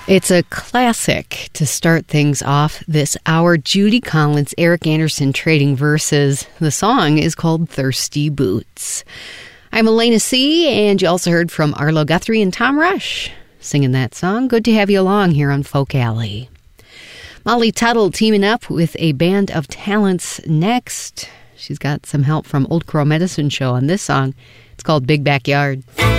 It's a classic to start things off this hour. Judy Collins, Eric Anderson trading verses. The song is called Thirsty Boots. I'm Elena C., and you also heard from Arlo Guthrie and Tom Rush singing that song. Good to have you along here on Folk Alley. Molly Tuttle teaming up with a band of talents next. She's got some help from Old Crow Medicine Show on this song. It's called Big Backyard.